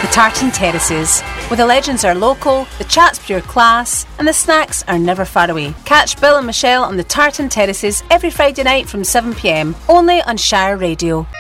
Tartan Terraces, where the legends are local, the chat's pure class, and the snacks are never far away. Catch Bill and Michelle on the Tartan Terraces every Friday night from 7pm, only on Shire Radio.